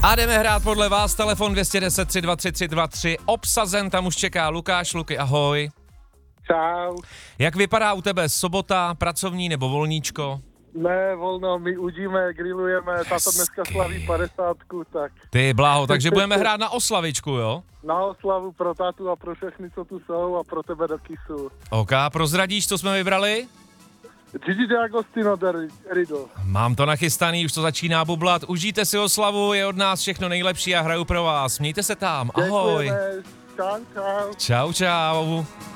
A jdeme hrát podle vás, telefon 210 323 323, obsazen, tam už čeká Lukáš. Luky, ahoj. Čau. Jak vypadá u tebe sobota, pracovní nebo volníčko? Ne, volno, my udíme, grillujeme, tato dneska slaví 50, tak Ty bláho, takže budeme hrát na oslavičku, jo? na oslavu pro tátu a pro všechny, co tu jsou a pro tebe do kisu. OK, prozradíš, co jsme vybrali? Gigi D'Agostino Riddle. Mám to nachystaný, už to začíná bublat. Užijte si oslavu, je od nás všechno nejlepší a hraju pro vás. Mějte se tam, ahoj. Děkujeme. Čau, čau. Čau, čau.